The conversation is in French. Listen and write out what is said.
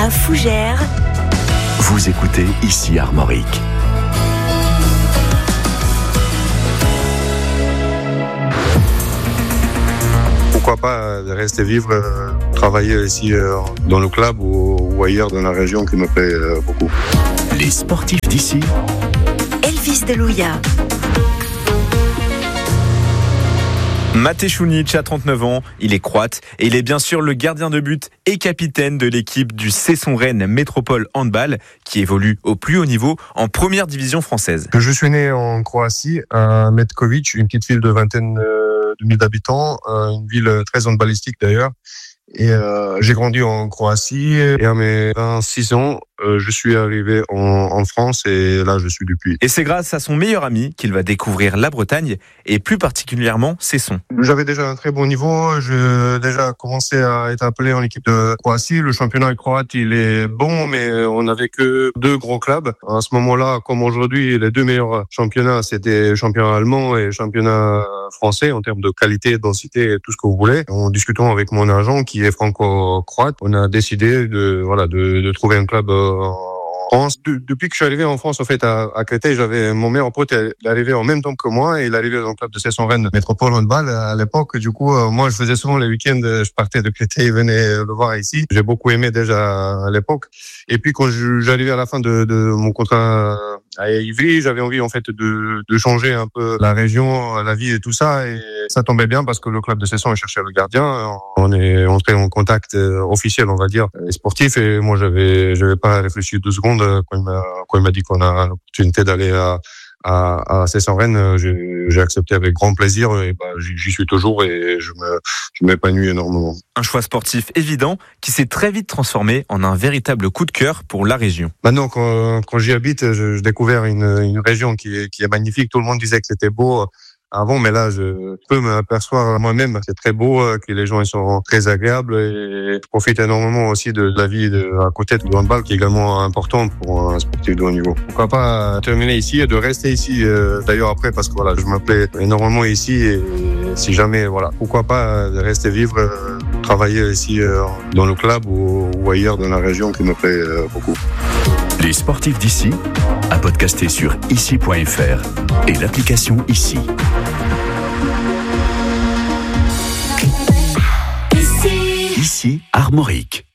à Fougères. Vous écoutez ici Armorique. Pourquoi pas rester vivre, travailler ici dans le club ou ailleurs dans la région qui me plaît beaucoup. Les sportifs d'ici. Elvis Delouya. Matej Šunić a 39 ans, il est croate et il est bien sûr le gardien de but et capitaine de l'équipe du Cesson-Rennes Métropole Handball qui évolue au plus haut niveau en première division française. Je suis né en Croatie, à Metković, une petite ville de vingtaine de mille d'habitants, une ville très handballistique d'ailleurs. Et j'ai grandi en Croatie et à mes 26 ans, je suis arrivé en France et là je suis depuis. Et c'est grâce à son meilleur ami qu'il va découvrir la Bretagne et plus particulièrement Cesson. J'avais déjà un très bon niveau, j'ai déjà commencé à être appelé en équipe de Croatie. Le championnat croate il est bon mais on n'avait que 2 gros clubs. À ce moment-là, comme aujourd'hui, les 2 meilleurs championnats c'était championnat allemand et championnat français en termes de qualité, densité et tout ce que vous voulez. En discutant avec mon agent qui est franco-croate, on a décidé de trouver un club en France. Depuis que je suis arrivé en France, en fait, à Créteil, j'avais mon meilleur pote, il est arrivé en même temps que moi, et il est arrivé dans le club de Cesson-Rennes Métropole Handball à l'époque. Du coup, moi, je faisais souvent les week-ends, je partais de Créteil, je venais le voir ici. J'ai beaucoup aimé déjà à l'époque. Et puis, quand j'arrivais à la fin de mon contrat à Ivry, j'avais envie, en fait, de changer un peu la région, la vie et tout ça, et ça tombait bien parce que le club de Cesson cherchait le gardien. On est entré en contact officiel, on va dire, sportif, et moi, j'avais pas réfléchi 2 secondes quand il m'a dit qu'on a l'opportunité d'aller à Cesson-Rennes. J'ai accepté avec grand plaisir et j'y suis toujours et je m'épanouis énormément. Un choix sportif évident qui s'est très vite transformé en un véritable coup de cœur pour la région. Maintenant, quand j'y habite, j'ai découvert une région qui est magnifique. Tout le monde disait que c'était beau avant, mais là, je peux m'apercevoir moi-même. C'est très beau, que les gens ils sont très agréables et je profite énormément aussi de la vie à côté du handball qui est également important pour un sportif de haut niveau. Pourquoi pas terminer ici et de rester ici d'ailleurs après parce que voilà, je me plais énormément ici et si jamais, voilà, pourquoi pas rester vivre, travailler ici dans le club ou ailleurs dans la région qui me plaît beaucoup. Les sportifs d'ici, à podcaster sur ici.fr et l'application Ici. Ici Armorique.